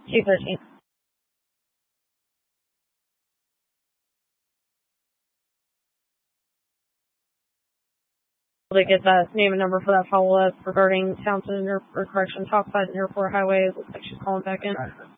213. To get that name and number for that follow-up regarding Townsend or correction, Topside Airport Highway. Looks like she's calling back in.